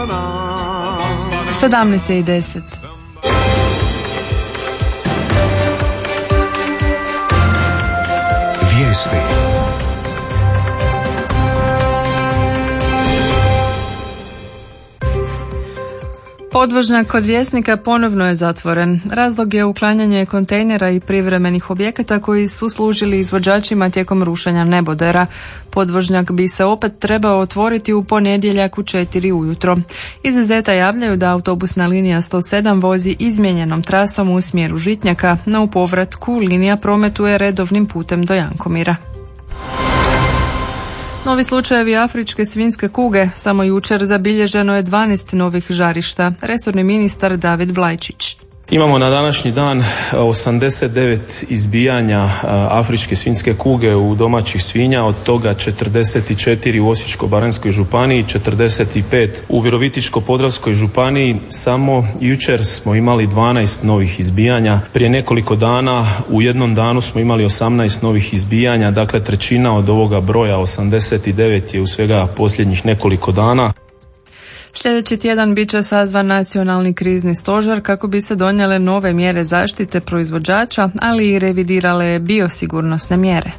17:10. Vijesti. Podvožnjak kod Vjesnika ponovno je zatvoren. Razlog je uklanjanje kontejnera i privremenih objekata koji su služili izvođačima tijekom rušenja nebodera. Podvožnjak bi se opet trebao otvoriti u ponedjeljak u 4 ujutro. Iz Zeta javljaju da autobusna linija 107 vozi izmijenjenom trasom u smjeru Žitnjaka, no u povratku linija prometuje redovnim putem do Jankomira. Novi slučajevi afričke svinjske kuge. Samo jučer zabilježeno je 12 novih žarišta. Resorni ministar David Vlajčić. Imamo na današnji dan 89 izbijanja afričke svinjske kuge u domaćih svinja, od toga 44 u Osječko-baranjskoj županiji, 45 u Virovitičko-podravskoj županiji. Samo jučer smo imali 12 novih izbijanja. Prije nekoliko dana u jednom danu smo imali 18 novih izbijanja, dakle trećina od ovoga broja 89 je u svega posljednjih nekoliko dana. Sljedeći tjedan bit će sazvan nacionalni krizni stožer kako bi se donijele nove mjere zaštite proizvođača, ali i revidirale biosigurnosne mjere.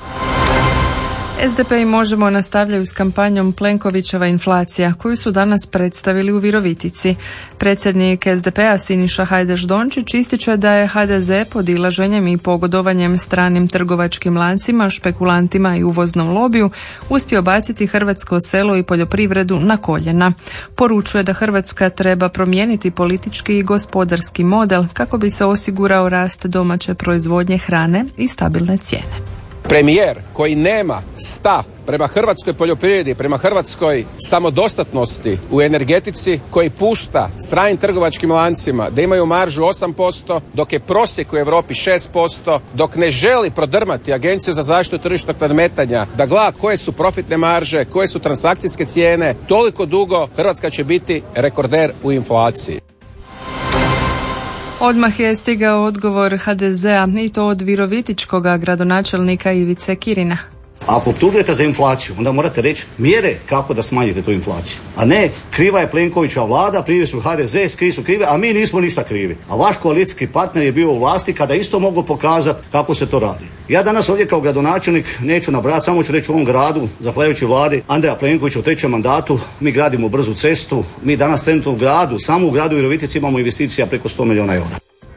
SDP i Možemo nastavljaju s kampanjom Plenkovićeva inflacija, koju su danas predstavili u Virovitici. Predsjednik SDP-a Siniša Hajdaš-Dončić ističe da je HDZ podilaženjem i pogodovanjem stranim trgovačkim lancima, špekulantima i uvoznom lobiju uspio baciti hrvatsko selo i poljoprivredu na koljena. Poručuje da Hrvatska treba promijeniti politički i gospodarski model kako bi se osigurao rast domaće proizvodnje hrane i stabilne cijene. Premijer koji nema stav prema hrvatskoj poljoprivredi, prema hrvatskoj samodostatnosti u energetici, koji pušta stranim trgovačkim lancima da imaju maržu 8%, dok je prosjek u Europi 6%, dok ne želi prodrmati Agenciju za zaštitu tržišnog nadmetanja da gleda koje su profitne marže, koje su transakcijske cijene, toliko dugo Hrvatska će biti rekorder u inflaciji. Odmah je stigao odgovor HDZ-a i to od virovitičkog gradonačelnika Ivice Kirina. Ako optužujete za inflaciju, onda morate reći mjere kako da smanjite tu inflaciju. A ne, kriva je Plenkovićeva vlada, krivi su HDZ, krivi su krive, a mi nismo ništa krivi. A vaš koalicijski partner je bio u vlasti kada isto mogu pokazati kako se to radi. Ja danas ovdje kao gradonačelnik neću nabrati, samo ću reći u ovom gradu, zahvaljujući vladi Andreja Plenkovića u 3. mandatu, mi gradimo brzu cestu, mi danas trenutno u gradu, samo u gradu Virovitici imamo investicija preko 100 milijuna eura.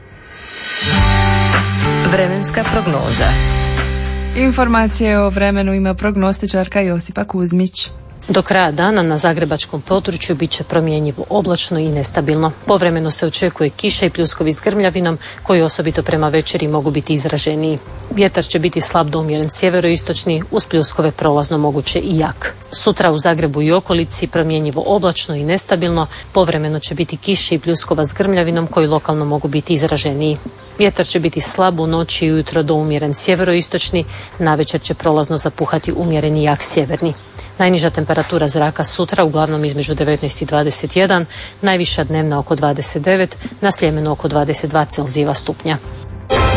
Vremenska prognoza. Informacije o vremenu ima prognostičarka Josipa Kuzmić. Do kraja dana na zagrebačkom području bit će promjenjivo oblačno i nestabilno. Povremeno se očekuje kiša i pljuskovi s grmljavinom koji osobito prema večeri mogu biti izraženiji. Vjetar će biti slab do umjeren sjeveroistočni, uz pljuskove prolazno moguće i jak. Sutra u Zagrebu i okolici promjenjivo oblačno i nestabilno, povremeno će biti kiše i pljuskova s grmljavinom koji lokalno mogu biti izraženiji. Vjetar će biti slab u noći i ujutro do umjeren sjeveroistočni, navečer će prolazno zapuhati umjeren i jak sjeverni. Najniža temperatura zraka sutra uglavnom između 19 i 21, najviša dnevna oko 29, na Sljemenu oko 22 Celzijeva stupnja.